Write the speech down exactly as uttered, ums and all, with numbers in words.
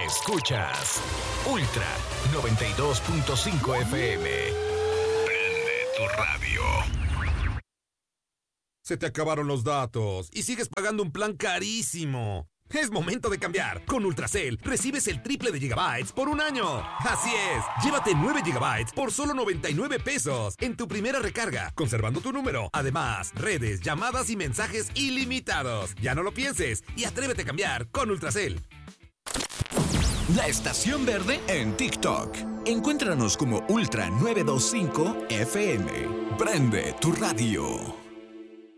Escuchas Ultra noventa y dos punto cinco F M. Prende tu radio. Se te acabaron los datos y sigues pagando un plan carísimo. Es momento de cambiar. Con Ultracel recibes el triple de gigabytes por un año. Así es, llévate nueve gigabytes por solo noventa y nueve pesos en tu primera recarga, conservando tu número. Además, redes, llamadas y mensajes ilimitados. Ya no lo pienses y atrévete a cambiar con Ultracel. La Estación Verde en TikTok. Encuéntranos como Ultra novecientos veinticinco F M. Prende tu radio.